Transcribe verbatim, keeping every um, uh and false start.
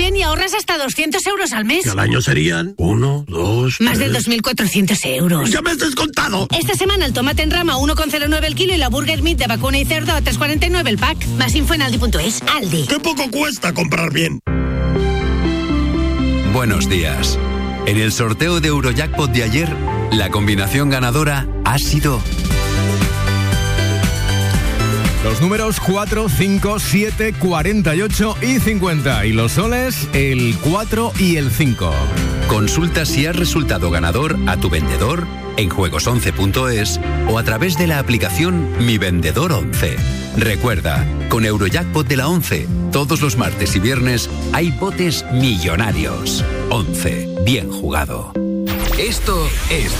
bien y ahorras hasta doscientos euros al mes. ¿Y al año serían? Uno, dos, Más tres... de dos mil cuatrocientos euros. ¡Ya me has descontado! Esta semana el tomate en rama a uno coma cero nueve el kilo y la Burger Meat de vacuna y cerdo a tres coma cuarenta y nueve el pack. Más info en aldi punto es. Aldi. ¡Qué poco cuesta comprar bien! Buenos días. En el sorteo de Eurojackpot de ayer, la combinación ganadora ha sido... Los números cuatro, cinco, siete, cuarenta y ocho y cincuenta. Y los soles, el cuatro y el cinco. Consulta si has resultado ganador a tu vendedor en juegos once punto es o a través de la aplicación Mi Vendedor once. Recuerda, con Eurojackpot de la once, todos los martes y viernes hay botes millonarios. once. Bien jugado. Esto es